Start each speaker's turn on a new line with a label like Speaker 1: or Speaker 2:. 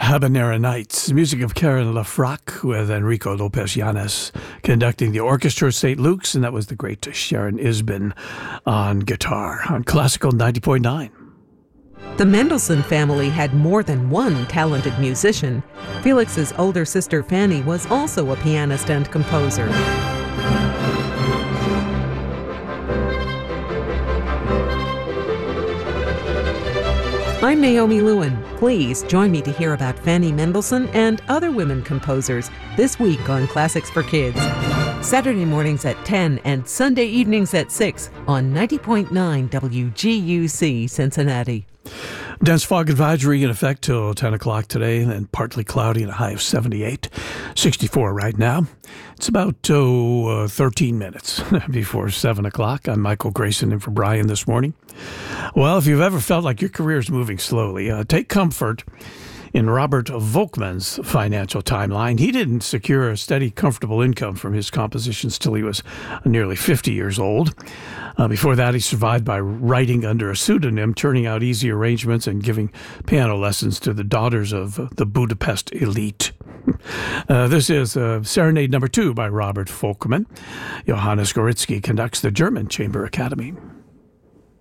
Speaker 1: Habanera Nights, music of Karen Lafrac with Enrico Lopez Llanes conducting the orchestra of St. Luke's, and that was the great Sharon Isbin on guitar on Classical 90.9.
Speaker 2: The Mendelssohn family had more than one talented musician. Felix's older sister Fanny was also a pianist and composer. I'm Naomi Lewin. Please join me to hear about Fanny Mendelssohn and other women composers this week on Classics for Kids. Saturday mornings at 10 and Sunday evenings at 6 on 90.9 WGUC Cincinnati.
Speaker 1: Dense fog advisory in effect till 10 o'clock today, and then partly cloudy and a high of 78. 64 right now. It's about 13 minutes before 7 o'clock. I'm Michael Grayson in for Brian this morning. Well, if you've ever felt like your career is moving slowly, take comfort in Robert Volkmann's financial timeline. He didn't secure a steady, comfortable income from his compositions till he was nearly 50 years old. Before that, he survived by writing under a pseudonym, turning out easy arrangements and giving piano lessons to the daughters of the Budapest elite. This is Serenade Number 2 by Robert Volkmann. Johannes Gorizki conducts the German Chamber Academy.